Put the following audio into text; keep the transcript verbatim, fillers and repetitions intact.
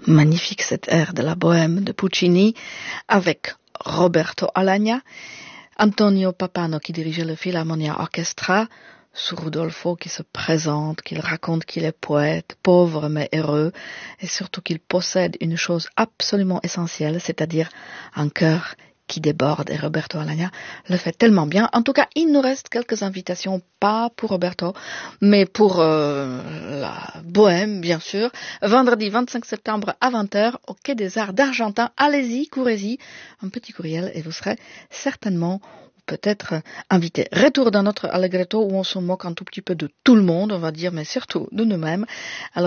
Magnifique cette air de la bohème de Puccini avec Roberto Alagna, Antonio Papano qui dirigeait le Philharmonia Orchestra, sous Rudolfo qui se présente, qu'il raconte qu'il est poète, pauvre mais heureux, et surtout qu'il possède une chose absolument essentielle, c'est-à-dire un cœur qui déborde, et Roberto Alagna le fait tellement bien. En tout cas, il nous reste quelques invitations, pas pour Roberto, mais pour euh, la bohème, bien sûr. Vendredi vingt-cinq septembre à vingt heures, au Quai des Arts d'Argentan. Allez-y, courez-y, un petit courriel, et vous serez certainement peut-être invité. Retour dans notre Allegretto où on se moque un tout petit peu de tout le monde, on va dire, mais surtout de nous-mêmes. Alors,